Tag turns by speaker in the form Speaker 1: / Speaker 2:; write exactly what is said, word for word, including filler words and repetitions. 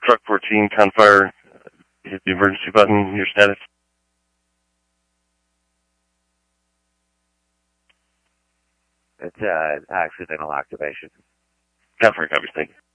Speaker 1: Truck fourteen, Confire, hit the emergency button, your status.
Speaker 2: It's uh, accidental activation.
Speaker 1: Confire, copy, thank you.